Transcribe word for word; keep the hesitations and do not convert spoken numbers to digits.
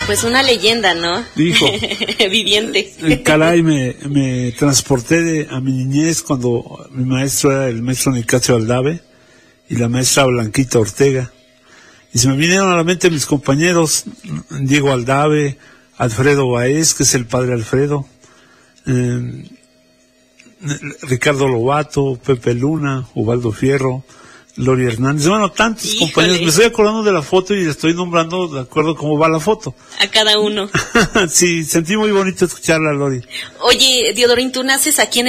Pues una leyenda, ¿no? Dijo. Viviente. Caray, me, me transporté de, a mi niñez cuando mi maestro era el maestro Nicasio Aldave y la maestra Blanquita Ortega. Y se me vinieron a la mente mis compañeros, Diego Aldave, Alfredo Baez, que es el padre Alfredo, eh, Ricardo Lobato, Pepe Luna, Ubaldo Fierro, Lori Hernández, bueno, tantos Híjole. compañeros. Me estoy acordando de la foto y estoy nombrando de acuerdo a cómo va la foto. A cada uno. Sí, sentí muy bonito escucharla, Lori. Oye, Diodorín, tú naces aquí en